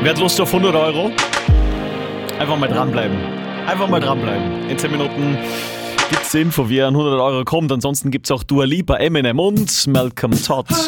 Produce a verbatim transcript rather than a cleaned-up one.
Wer hat Lust auf hundert Euro? Einfach mal dranbleiben. Einfach mal dranbleiben. In zehn Minuten gibt's die Info, wie er an hundert Euro kommt. Ansonsten gibt's auch Dua Lipa, Eminem und Malcolm Todd.